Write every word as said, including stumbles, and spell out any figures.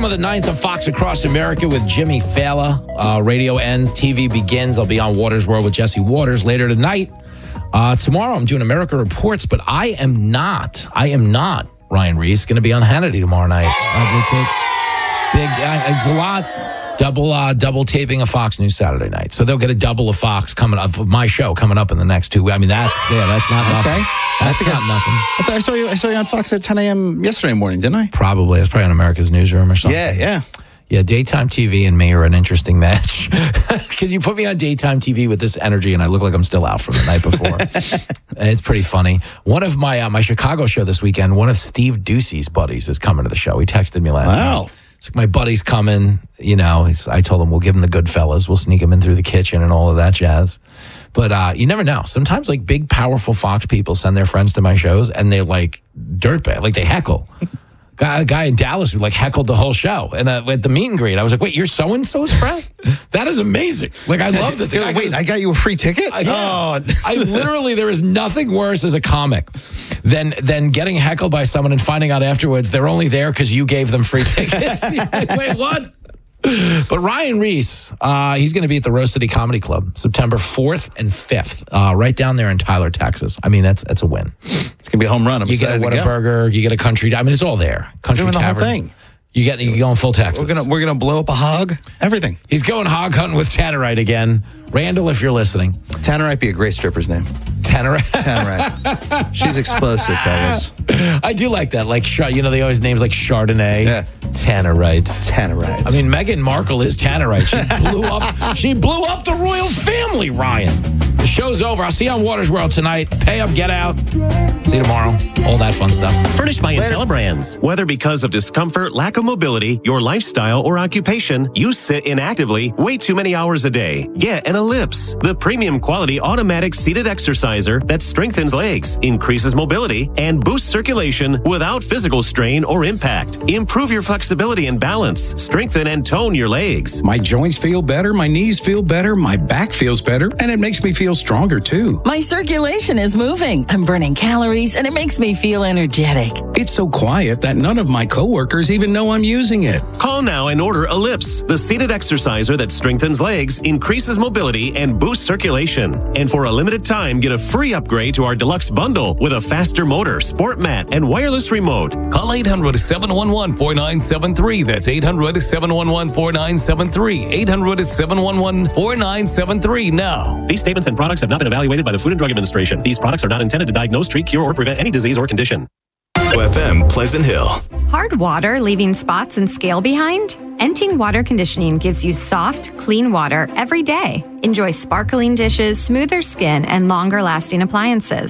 of the ninth of Fox Across America with Jimmy Fallon. Uh, radio ends, T V begins. I'll be on Waters World with Jesse Waters later tonight. Uh, tomorrow I'm doing America Reports, but I am not, I am not, Ryan Reese, going to be on Hannity tomorrow night. Uh, big, uh, it's a lot. Double uh, double taping of Fox News Saturday night. So they'll get a double of Fox coming up, of my show coming up in the next two weeks. I mean, that's, yeah, that's not nothing. Okay. That's not nothing. I, thought I saw you I saw you on Fox at ten a.m. yesterday morning, didn't I? Probably. It's probably on America's Newsroom or something. Yeah, yeah. Yeah, daytime T V and me are an interesting match. Because you put me on daytime T V with this energy and I look like I'm still out from the night before. And it's pretty funny. One of my uh, my Chicago show this weekend, one of Steve Ducey's buddies is coming to the show. He texted me last Wow. night. It's like, my buddy's coming, you know, he's, I told him we'll give him the good fellas. We'll sneak him in through the kitchen and all of that jazz. But uh, you never know. Sometimes like big, powerful Fox people send their friends to my shows and they're like dirtbag, like they heckle. Got a guy in Dallas who like heckled the whole show. And uh, at the meet and greet, I was like, wait, you're so-and-so's friend? That is amazing. Like, I love that. Wait, goes, I got you a free ticket? I, yeah. Oh. I literally, there is nothing worse as a comic than than getting heckled by someone and finding out afterwards they're only there because you gave them free tickets. Like, wait, what? But Ryan Reese, uh, he's going to be at the Rose City Comedy Club September fourth and fifth, uh, right down there in Tyler, Texas. I mean, that's that's a win. It's going to be a home run. I'm you get a Whataburger, you get a country. I mean, it's all there. Country We're doing Tavern. The whole thing. You get you going full Texas. We're gonna we're gonna blow up a hog. Everything. He's going hog hunting with Tannerite again. Randall, if you're listening, Tannerite be a great stripper's name. Tannerite. Tannerite. She's explosive, fellas. I do like that. Like, you know, they always names like Chardonnay. Yeah. Tannerite. Tannerite. I mean, Meghan Markle is Tannerite. She blew up. She blew up the royal family, Ryan. The show's over. I'll see you on Waters World tonight. Pay up, get out. See you tomorrow. All that fun stuff. Furnished by IntelliBrands. Whether because of discomfort, lack of mobility, your lifestyle, or occupation, you sit inactively way too many hours a day. Get an Ellipse, the premium quality automatic seated exerciser that strengthens legs, increases mobility, and boosts circulation without physical strain or impact. Improve your flexibility and balance. Strengthen and tone your legs. My joints feel better, my knees feel better, my back feels better, and it makes me feel stronger too. My circulation is moving. I'm burning calories, and it makes me feel energetic. It's so quiet that none of my coworkers even know I'm using it. Call now and order Ellipse, the seated exerciser that strengthens legs, increases mobility, and boosts circulation. And for a limited time, get a free upgrade to our deluxe bundle with a faster motor, sport mat, and wireless remote. Call eight hundred, seven one one, four nine seven three. That's eight hundred, seven one one, four nine seven three. eight hundred, seven one one, four nine seven three now. These statements and products have not been evaluated by the Food and Drug Administration. These products are not intended to diagnose, treat, cure, or prevent any disease or condition. F M Pleasant Hill. Hard water leaving spots and scale behind? Enting Water Conditioning gives you soft, clean water every day. Enjoy sparkling dishes, smoother skin, and longer lasting appliances.